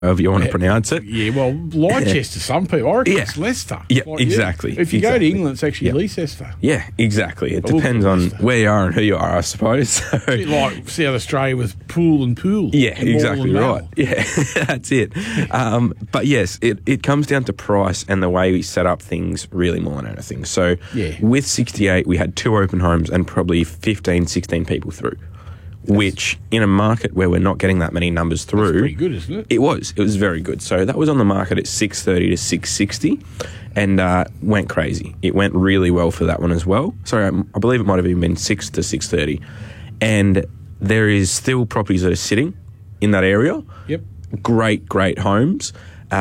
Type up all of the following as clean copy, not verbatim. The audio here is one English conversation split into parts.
however you want to pronounce it. Yeah, well, Leicester, some people. I reckon it's Leicester. Yeah, exactly. If you go to England, it's actually Leicester. Yeah, exactly. It depends on where you are and who you are, I suppose. So, a bit like South Australia with pool and pool. Yeah, and exactly and right. Yeah, that's it. But yes, it comes down to price and the way we set up things really more than anything. So with 68, we had 2 open homes and probably 15, 16 people through. Which, in a market where we're not getting that many numbers through... That's pretty good, isn't it? It was very good. So that was on the market at 630 to 660 and went crazy. It went really well for that one as well. Sorry, I believe it might have even been 6 to 630. And there is still properties that are sitting in that area. Yep. Great homes.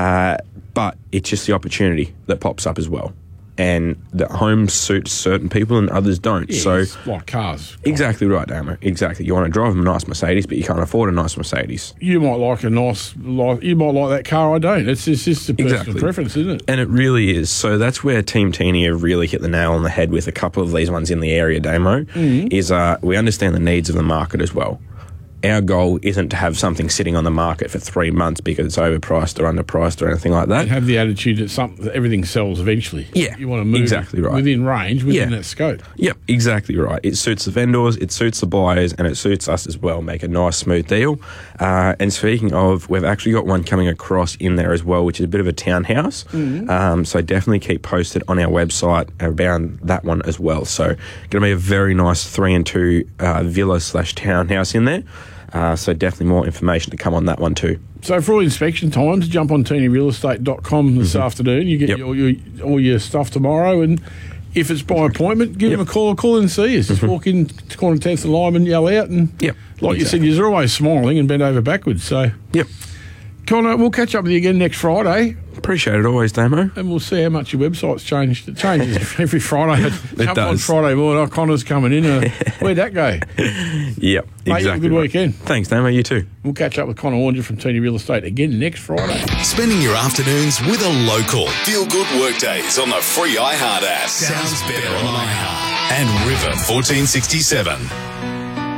But it's just the opportunity that pops up as well. And the homes suit certain people and others don't. Yeah, so it's like cars. Exactly right, Damo. Exactly. You want to drive a nice Mercedes, but you can't afford a nice Mercedes. You might like you might like that car. I don't. It's just a personal preference, isn't it? And it really is. So that's where Team Teeny have really hit the nail on the head with a couple of these ones in the area, Damo. Is we understand the needs of the market as well. Our goal isn't to have something sitting on the market for 3 months because it's overpriced or underpriced or anything like that. And have the attitude that everything sells eventually. Yeah, you want to move exactly right. within range, within that scope. Yep, exactly right. It suits the vendors, it suits the buyers, and it suits us as well. Make a nice, smooth deal. And speaking of, we've actually got one coming across in there as well, which is a bit of a townhouse. So definitely keep posted on our website around that one as well. So going to be a very nice 3 and 2 villa/townhouse in there. So definitely more information to come on that one too. So for all inspection times, jump on teenyrealestate.com this afternoon. You get all your stuff tomorrow, and if it's by appointment, give them a call and see us. Just walk in to corner 10th and Lyman, yell out, and like you said, you're always smiling and bent over backwards. So Connor, we'll catch up with you again next Friday. Appreciate it always, Damo. And we'll see how much your website's changed. It changes every Friday. It does. On Friday morning, Connor's coming in. Where'd that go? Yep, Mate, exactly. have a good weekend. Thanks, Damo. You too. We'll catch up with Connor Ornger from Teeny Real Estate again next Friday. Spending your afternoons with a local. Feel good workdays on the free iHeart app. Sounds better on iHeart. And River 1467.